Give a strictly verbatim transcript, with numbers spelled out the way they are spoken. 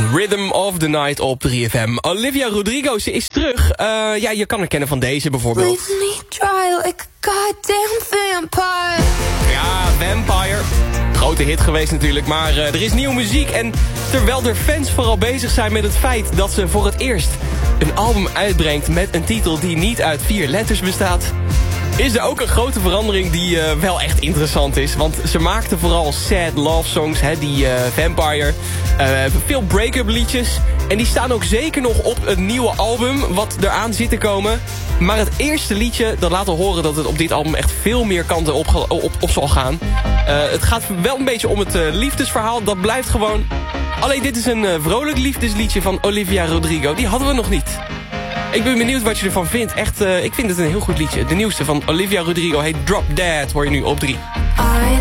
Rhythm of the Night op drie F M. Olivia Rodrigo, ze is terug. Uh, ja, je kan haar kennen van deze bijvoorbeeld. Leave me dry like a goddamn vampire. Ja, Vampire. Grote hit geweest natuurlijk, maar uh, er is nieuwe muziek. En terwijl de fans vooral bezig zijn met het feit dat ze voor het eerst een album uitbrengt met een titel die niet uit vier letters bestaat, is er ook een grote verandering die uh, wel echt interessant is. Want ze maakte vooral sad love songs, hè, die uh, Vampire. Uh, veel break-up liedjes. En die staan ook zeker nog op het nieuwe album wat eraan zit te komen. Maar het eerste liedje, dat laat al horen dat het op dit album echt veel meer kanten op, op, op zal gaan. Uh, het gaat wel een beetje om het uh, liefdesverhaal, dat blijft gewoon. Alleen dit is een uh, vrolijk liefdesliedje van Olivia Rodrigo. Die hadden we nog niet. Ik ben benieuwd wat je ervan vindt. Echt, uh, ik vind het een heel goed liedje. De nieuwste van Olivia Rodrigo heet Drop Dead. Hoor je nu op drie.